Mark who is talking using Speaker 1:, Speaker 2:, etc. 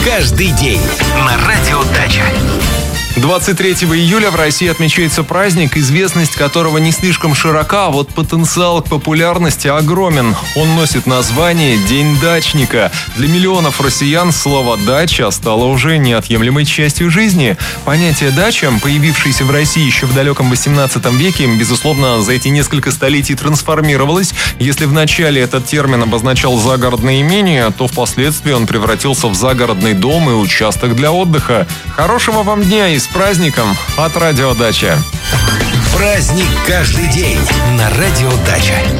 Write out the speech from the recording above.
Speaker 1: каждый день на Радио Дача.
Speaker 2: 23 июля в России отмечается праздник, известность которого не слишком широка, а вот потенциал к популярности огромен. Он носит название «День дачника». Для миллионов россиян слово «дача» стало уже неотъемлемой частью жизни. Понятие «дача», появившееся в России еще в далеком 18 веке, безусловно, за эти несколько столетий трансформировалось. Если в начале этот термин обозначал загородное имение, то впоследствии он превратился в загородный дом и участок для отдыха. Хорошего вам дня и с праздником от Радио Дача.
Speaker 1: Праздник каждый день на Радио Дача.